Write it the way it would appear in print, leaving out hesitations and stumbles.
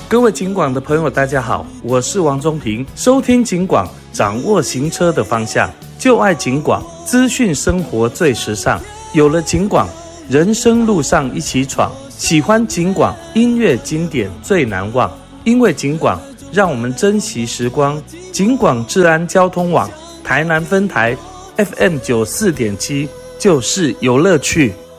各位警广的朋友大家好，我是王中平，收听警广，掌握行车的方向，就爱警广，资讯生活最时尚。有了警广，人生路上一起闯，喜欢警广，音乐经典最难忘。因为警广，让我们珍惜时光。警广治安交通网台南分台 FM 94.7就是有乐趣。